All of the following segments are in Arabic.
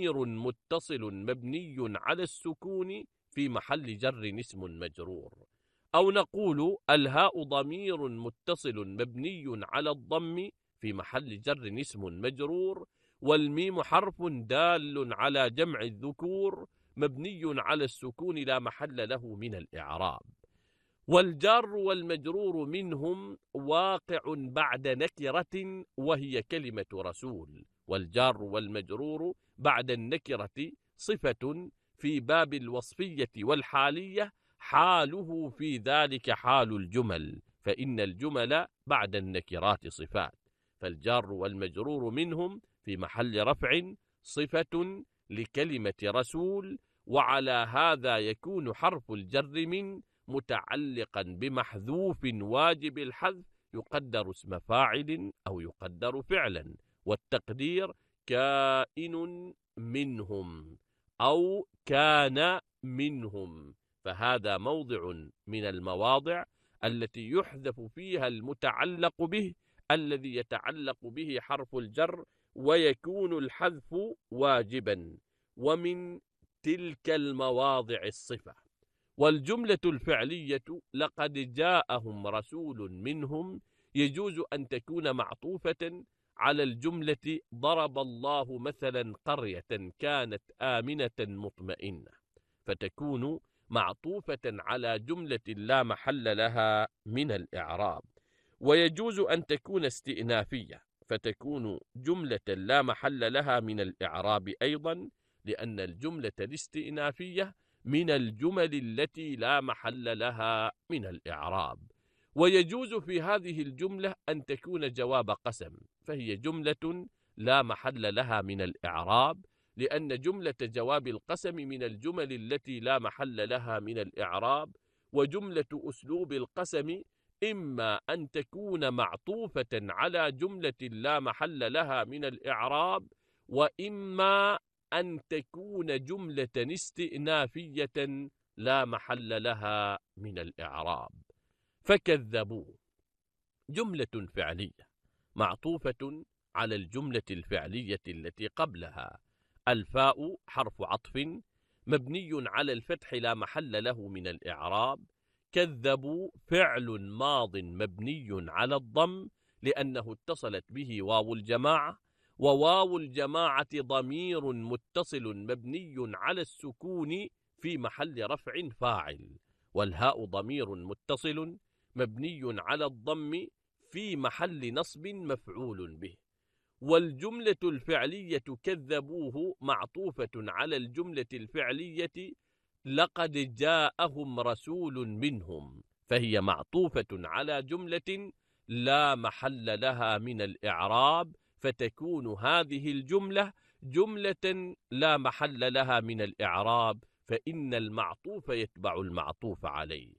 ضمير متصل مبني على السكون في محل جر اسم مجرور. أو نقول الهاء ضمير متصل مبني على الضم في محل جر اسم مجرور، والميم حرف دال على جمع الذكور مبني على السكون لا محل له من الإعراب. والجار والمجرور منهم واقع بعد نكرة وهي كلمة رسول. والجار والمجرور بعد النكرة صفة في باب الوصفية والحالية، حاله في ذلك حال الجمل، فإن الجمل بعد النكرات صفات. فالجار والمجرور منهم في محل رفع صفة لكلمة رسول، وعلى هذا يكون حرف الجر من متعلقا بمحذوف واجب الحذف يقدر اسم فاعل أو يقدر فعلا، والتقدير كائن منهم أو كان منهم. فهذا موضع من المواضع التي يحذف فيها المتعلق به الذي يتعلق به حرف الجر، ويكون الحذف واجبا. ومن تلك المواضع الصفة. والجملة الفعلية لقد جاءهم رسول منهم يجوز أن تكون معطوفة على الجملة ضرب الله مثلا قرية كانت آمنة مطمئنة، فتكون معطوفة على جملة لا محل لها من الإعراب. ويجوز أن تكون استئنافية، فتكون جملة لا محل لها من الإعراب أيضا، لأن الجملة الاستئنافية من الجمل التي لا محل لها من الإعراب. ويجوز في هذه الجملة أن تكون جواب قسم، فهي جملة لا محل لها من الإعراب، لأن جملة جواب القسم من الجمل التي لا محل لها من الإعراب. وجملة أسلوب القسم إما أن تكون معطوفة على جملة لا محل لها من الإعراب، وإما أن تكون جملة استئنافية لا محل لها من الإعراب. فكذبوا جملة فعلية معطوفة على الجملة الفعلية التي قبلها. الفاء حرف عطف مبني على الفتح لا محل له من الإعراب. كذبوا فعل ماض مبني على الضم لأنه اتصلت به واو الجماعة، وواو الجماعة ضمير متصل مبني على السكون في محل رفع فاعل. والهاء ضمير متصل مبني على الضم في محل نصب مفعول به. والجملة الفعلية كذبوه معطوفة على الجملة الفعلية لقد جاءهم رسول منهم، فهي معطوفة على جملة لا محل لها من الإعراب، فتكون هذه الجملة جملة لا محل لها من الإعراب، فإن المعطوف يتبع المعطوف عليه.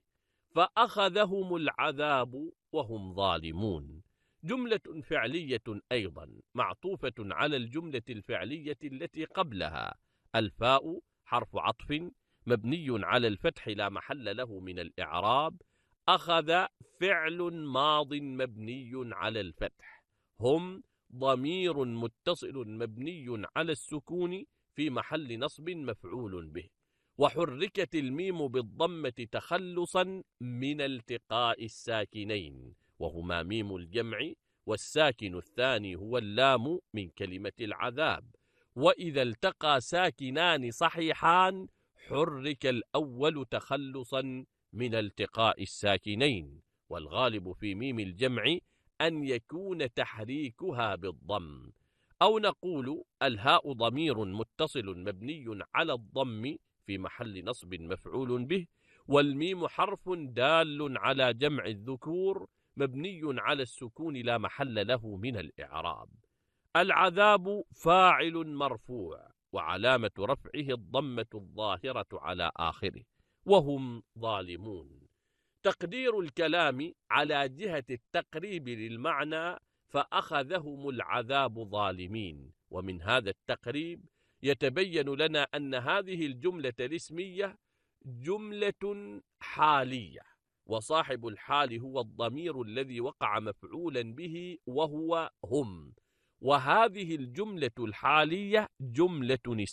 فأخذهم العذاب وهم ظالمون جملة فعلية أيضا معطوفة على الجملة الفعلية التي قبلها. الفاء حرف عطف مبني على الفتح لا محل له من الإعراب. أخذ فعل ماض مبني على الفتح. هم ضمير متصل مبني على السكون في محل نصب مفعول به. وحركت الميم بالضمة تخلصا من التقاء الساكنين، وهما ميم الجمع، والساكن الثاني هو اللام من كلمة العذاب. وإذا التقى ساكنان صحيحان حرك الأول تخلصا من التقاء الساكنين، والغالب في ميم الجمع أن يكون تحريكها بالضم. أو نقول الهاء ضمير متصل مبني على الضم في محل نصب مفعول به، والميم حرف دال على جمع الذكور مبني على السكون لا محل له من الإعراب. العذاب فاعل مرفوع وعلامة رفعه الضمة الظاهرة على آخره، وهم ظالمون. تقدير الكلام على جهة التقريب للمعنى فأخذهم العذاب ظالمين. ومن هذا التقريب يتبين لنا أن هذه الجملة الاسمية جملة حالية، وصاحب الحال هو الضمير الذي وقع مفعولا به وهو هم، وهذه الجملة الحالية جملة